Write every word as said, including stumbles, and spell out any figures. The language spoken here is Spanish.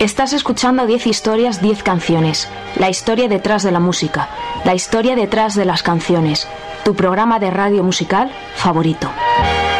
Estás escuchando diez historias, diez canciones. La historia detrás de la música. La historia detrás de las canciones. Tu programa de radio musical favorito.